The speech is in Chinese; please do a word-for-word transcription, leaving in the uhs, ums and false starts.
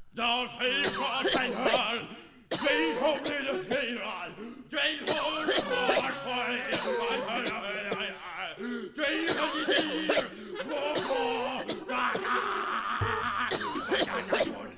叫谁说山川，最后面的谁来？最后的花水，哎呀呀呀！最后的地，我我大家，大家我。